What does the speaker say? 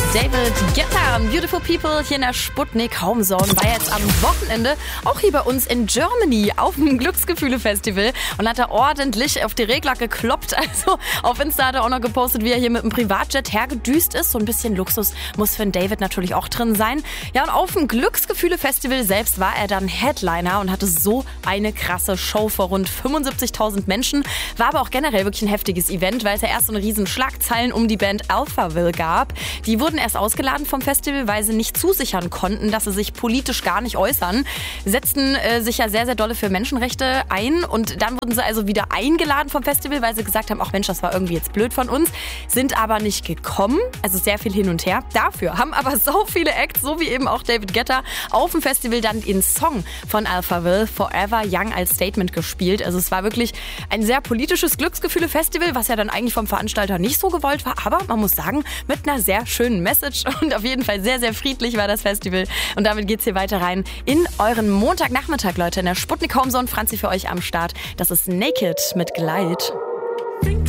David Guetta, Beautiful People hier in der Sputnik Homezone, war jetzt am Wochenende auch hier bei uns in Germany auf dem Glücksgefühle-Festival und hat da ordentlich auf die Regler gekloppt. Also auf Insta hat er auch noch gepostet, wie er hier mit dem Privatjet hergedüst ist. So ein bisschen Luxus muss für den David natürlich auch drin sein. Ja, und auf dem Glücksgefühle-Festival selbst war er dann Headliner und hatte so eine krasse Show vor rund 75.000 Menschen. War aber auch generell wirklich ein heftiges Event, weil es ja erst so eine riesen Schlagzeilen um die Band Alphaville gab. Die wurden erst ausgeladen vom Festival, weil sie nicht zusichern konnten, dass sie sich politisch gar nicht äußern. Setzten sich ja sehr, sehr dolle für Menschenrechte ein und dann wurden sie also wieder eingeladen vom Festival, weil sie gesagt haben, ach Mensch, das war irgendwie jetzt blöd von uns, sind aber nicht gekommen, also sehr viel hin und her. Dafür haben aber so viele Acts, so wie eben auch David Guetta, auf dem Festival dann den Song von Alphaville, Forever Young, als Statement gespielt. Also es war wirklich ein sehr politisches Glücksgefühle-Festival, was ja dann eigentlich vom Veranstalter nicht so gewollt war, aber man muss sagen, mit einer sehr schönen Message und auf jeden Fall sehr, sehr friedlich war das Festival. Und damit geht's hier weiter rein in euren Montagnachmittag, Leute. In der Sputnik Homezone, Franzi für euch am Start. Das ist Naked mit Glide.